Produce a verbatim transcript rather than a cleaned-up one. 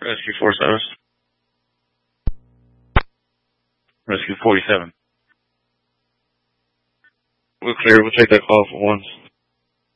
Rescue four seven. Rescue forty-seven. We're clear. We'll take that call for once.